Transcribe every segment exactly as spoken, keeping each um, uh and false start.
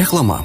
Reklama.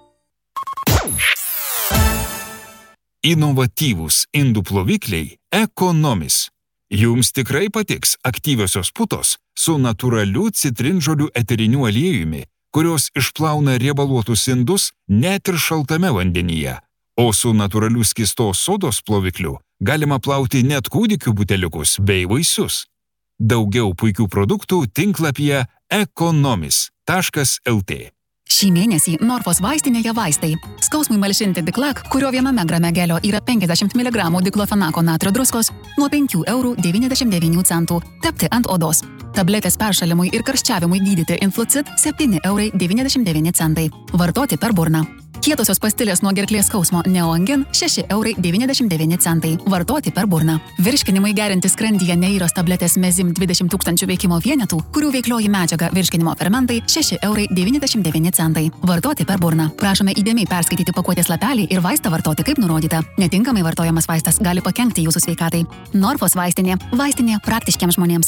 Inovatyvūs indų plovikliai Economis. Jums tikrai patiks aktyviosios putos su natūraliu citrinžolių eteriniu aliejumi, kurios išplauna riebaluotus indus net ir šaltame vandenyje. O su natūraliu skystos sodos plovikliu galima plauti net kūdikių buteliukus bei vaisius. Daugiau puikių produktų tinklapyje economis taškas lt. Šį mėnesį Norfos vaistinėje vaistai. Skausmui malšinti Diklak, kurio viename grame gelio yra penkiasdešimt miligramų diklofenako natrio druskos, nuo penkių eurų devyniasdešimt devynių centų. Tepti ant odos. Tabletės peršalimui ir karščiavimui gydyti Influcid septyni eurai devyniasdešimt devyni centai. Vartoti per burną. Kietosios pastilės nuo gerklės skausmo Neoangin šeši eurai devyniasdešimt devyni centai. Vartoti per burną. Virškinimui gerinti skrandyje Neiros tabletės Mezim dvidešimt tūkstančių veikimo vienetų, kurių veiklioji medžiaga virškinimo fermentai šeši eurai devyniasdešimt devyni centai. Vartoti per burną. Prašome įdėmiai perskaityti pakuotės lapelį ir vaistą vartoti kaip nurodyta. Netinkamai vartojamas vaistas gali pakenkti jūsų sveikatai. Norfos vaistinė. Vaistinė praktiškiams žmonėms.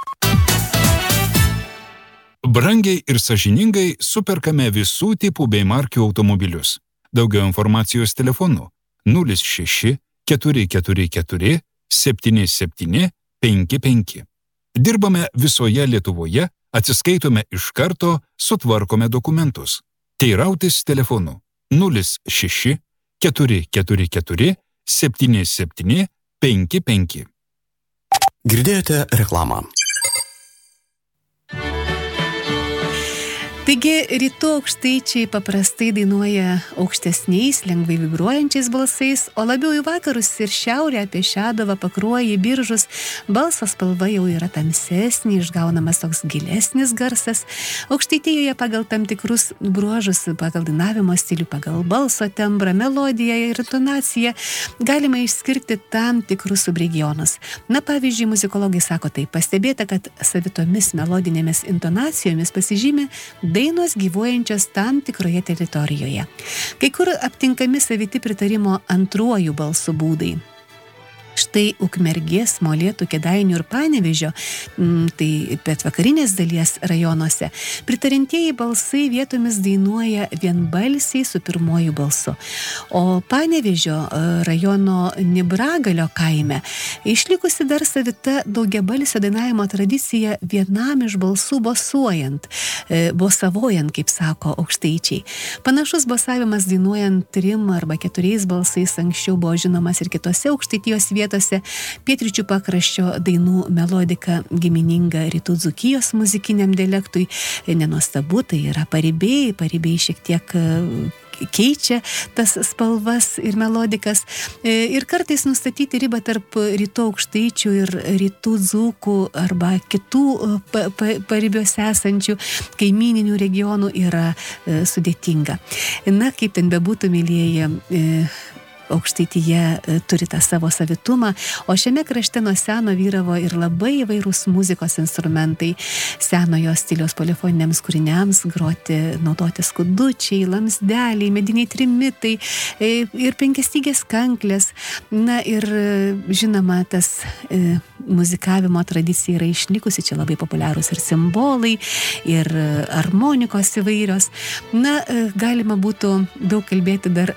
Brangiai ir sąžiningai superkame visų tipų bei markių automobilius. Daugiau informacijos telefonu nulis šeši keturi keturi keturi septyni septyni penki penki. Dirbame visoje Lietuvoje, atsiskaitome iš karto, sutvarkome dokumentus. Teirautis telefonu nulis šeši keturi keturi keturi septyni septyni penki penki. Girdėjote reklamą. Taigi, rytų aukštaičiai paprastai dainuoja aukštesniais, lengvai vibruojančiais balsais, o labiau į vakarus ir šiaurę apie Šeduvą, Pakruojį, Biržus balso spalva jau yra tamsesnė, išgaunamas toks gilesnis garsas. Aukštaitijoje pagal tam tikrus bruožus, pagal dainavimo stilių, pagal balso tembrą, melodiją ir intonaciją galima išskirti tam tikrus subregionus. Na, pavyzdžiui, muzikologai sako taip, pastebėta, kad savitomis melodinėmis intonacijomis pasižymi dainos gyvuojančios tam tikroje teritorijoje. Kai kur aptinkami saviti pritarimo antruoju balsų būdai. Štai Ukmergės, Molėtų, Kėdainių ir Panevėžio, tai pietvakarinės dalies rajonuose, pritarintieji balsai vietomis dainuoja vienbalsiai su pirmuoju balsu. O Panevėžio rajono Nibragalio kaime išlikusi dar savita daugiabalsio dainavimo tradicija vienam iš balsų bosuojant, bosavojant, kaip sako aukštaičiai. Panašus bosavimas dainuojant trim arba keturiais balsais anksčiau buvo žinomas ir kitose aukštaitijos vietose. Pietryčių pakraščio dainų melodika gimininga rytų Dzūkijos muzikiniam dialektui. Nenuostabu, tai yra paribiai, paribiai šiek tiek keičia tas spalvas ir melodikas. Ir kartais nustatyti ribą tarp rytų aukštaičių ir rytų dzūkų arba kitų pa, pa, paribiuose esančių kaimyninių regionų yra sudėtinga. Na, kaip ten bebūtų, mylieji, Aukštaityje turi tą savo savitumą, o šiame krašte nuo seno vyravo ir labai įvairūs muzikos instrumentai. Senojo stiliaus polifoniniams kūriniams groti naudoti skudučiai, lamsdeliai, mediniai trimitai ir penkiastygės kanklės. Na ir žinoma, tas e, muzikavimo tradicija yra išlikusi, čia labai populiarūs ir simbolai, ir armonikos įvairios. Na, galima būtų daug kalbėti dar